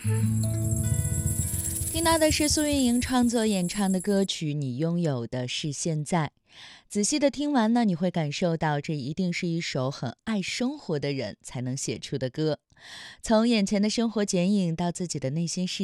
听到的是苏运莹创作演唱的歌曲《你拥有的是现在》。仔细的听完呢，你会感受到这一定是一首很爱生活的人才能写出的歌。从眼前的生活剪影到自己的内心世